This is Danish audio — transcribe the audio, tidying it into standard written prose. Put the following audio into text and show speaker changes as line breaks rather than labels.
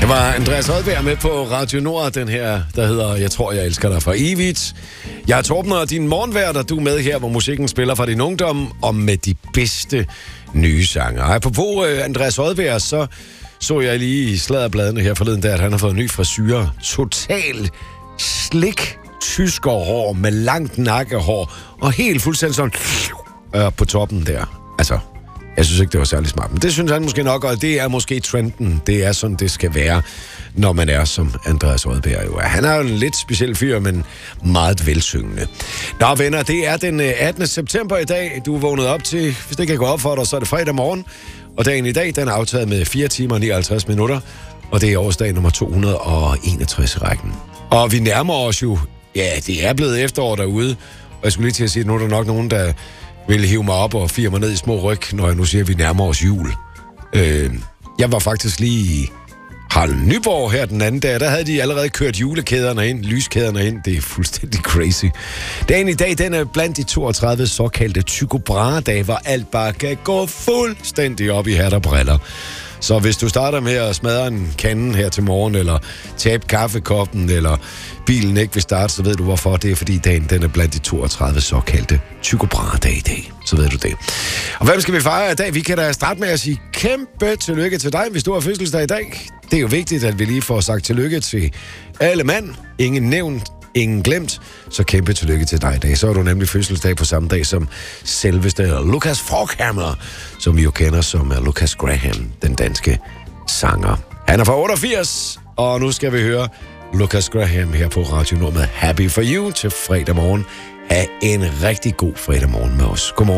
var Andreas Odbjerg med på Radio Nord, den her, der hedder Jeg tror, jeg elsker dig for evigt. Jeg er Torben, og din morgenvært, og du er med her, hvor musikken spiller fra din ungdom, og med de bedste nye sange. Apropos Andreas Odbjerg, så jeg lige i sladderbladene her forleden, at han har fået en ny frisyr. Total slik tyskerhår med langt nakkehår, og helt fuldstændig sådan på toppen der. Altså, jeg synes ikke, det var særlig smart. Men det synes han måske nok, og det er måske trenden. Det er sådan, det skal være, når man er som Andreas Odbjerg jo er. Han er jo en lidt speciel fyr, men meget velsyngende. Nå venner, det er den 18. september i dag. Du er vågnet op til, hvis det kan gå op for dig, så er det fredag morgen. Og dagen i dag, den er aftaget med 4 timer og 59 minutter. Og det er årsdag nummer 261 i rækken. Og vi nærmer os jo, ja, det er blevet efterår derude. Og jeg skulle lige til at sige, at nu er der nok nogen, der vil hive mig op og fire mig ned i små ryg, når jeg nu siger, at vi nærmer os jul. Jeg var faktisk lige i Harald Nyborg her den anden dag, der havde de allerede kørt julekæderne ind, lyskæderne ind. Det er fuldstændig crazy. Dagen i dag, den er blandt de 32 såkaldte Tycho Brahe-dage, hvor alt bare kan gå fuldstændig op i hat og briller. Så hvis du starter med at smadre en kande her til morgen, eller tabe kaffekoppen, eller bilen ikke vil starte, så ved du hvorfor. Det er fordi dagen, den er blandt de 32 såkaldte Tycho Brahe-dage i dag. Så ved du det. Og hvem skal vi fejre i dag? Vi kan da starte med at sige kæmpe tillykke til dig, hvis du har fødselsdag i dag. Det er jo vigtigt, at vi lige får sagt tillykke til alle mand. Ingen nævnt, ingen glemt. Så kæmpe tillykke til dig i dag. Så er du nemlig fødselsdag på samme dag som selveste Lucas Forchhammer, som vi jo kender som Lucas Graham, den danske sanger. Han er fra 88, og nu skal vi høre Lucas Graham her på Radio Nord med Happy for You til fredag morgen. Ha' en rigtig god fredag morgen med os. Godmorgen.